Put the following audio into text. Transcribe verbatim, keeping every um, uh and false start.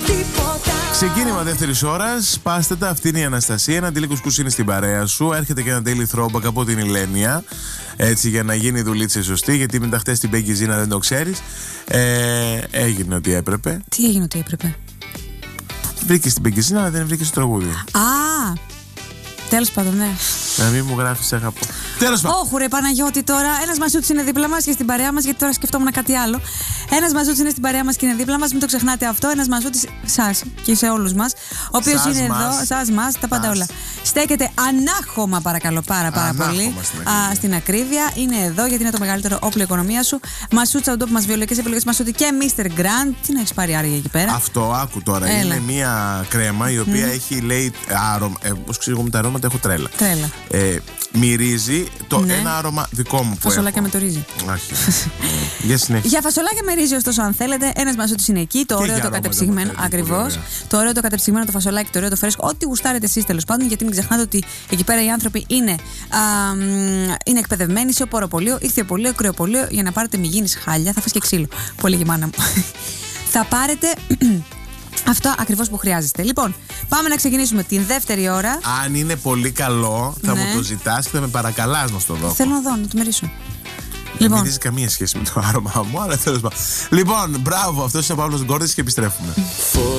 Ξεκίνημα δεύτερης ώρας. Πάστε τα, αυτή είναι η Αναστασία. Ένα Ντέλη Κουσκούς είναι στην παρέα σου. Έρχεται και ένα Daily Throwback από την Ηλένια. Έτσι, για να γίνει η δουλίτσα σωστή. Γιατί μετά χτες την Becky Zina δεν το ξέρεις. Ε, έγινε ό,τι έπρεπε. Τι έγινε ό,τι έπρεπε? Βρήκες την Becky Zina, αλλά δεν βρήκες το τραγούδι. Α! Τέλος πάντων, ναι. Να μην μου γράφεις αγαπώ. Τέλος πάντων. Όχου ρε Παναγιώτη τώρα. Ένας μαζούτης είναι δίπλα μας και στην παρέα μας, γιατί τώρα σκεφτόμουν κάτι άλλο. Ένας μαζούτης είναι στην παρέα μας και είναι δίπλα μας, μην το ξεχνάτε αυτό. Ένας μαζούτης σας και σε όλους μας, ο οποίος είναι μας. εδώ, σας μας, τα πάντα Σας. όλα. Στέκεται ανάχωμα, παρακαλώ, πάρα πάρα Ανάχωμα πολύ. στην ακρίβεια. Α, στην ακρίβεια. Είναι εδώ γιατί είναι το μεγαλύτερο όπλο οικονομία σου. Μασούτσα, ο τόπο μας, βιολογικές επιλογές Μασούτη και μίστερ Grand. Τι να έχεις πάρει άραγε εκεί πέρα? Αυτό, άκου τώρα. Έλα. Είναι μια κρέμα η οποία Mm. έχει, λέει, άρωμα. Ε, πώς ξέρω εγώ με τα αρώματα, έχω τρέλα. Τρέλα. Ε, μυρίζει το Ναι. ένα άρωμα δικό μου που Φασολάκια έχω. με το ρύζι. Όχι. Για συνέχεια. Για φασολάκια με ρύζι, ωστόσο, αν θέλετε, ένας μασούτης είναι εκεί. Το Και ωραίο για το αρώματα κατεψυγμένο. που θέλει, Ακριβώς. πολύ ωραία. Το ωραίο το κατεψυγμένο, το φασολάκι, το ωραίο το φρέσκο. Ό,τι γουστάρετε εσείς τέλος πάντων, γιατί μην ξεχνάτε ότι εκεί πέρα οι άνθρωποι είναι, α, μ, είναι εκπαιδευμένοι σε οποροπολείο, ηχθειοπολείο, κρεοπολείο, για να πάρετε μηγίνης χάλια. Θα φας και ξύλο. Πολύ η μάνα μου. Θα πάρετε. Αυτό ακριβώς που χρειάζεστε. Λοιπόν, πάμε να ξεκινήσουμε την δεύτερη ώρα. Αν είναι πολύ καλό, θα Ναι. μου το ζητάς και θα με παρακαλάς να στο δω. Θέλω να δω, να το μυρίσω. Δεν Λοιπόν, μυρίζει καμία σχέση με το άρωμά μου, αλλά τέλος πάντων. Λοιπόν, μπράβο, αυτός είναι ο Παύλος Γκόρδης και επιστρέφουμε.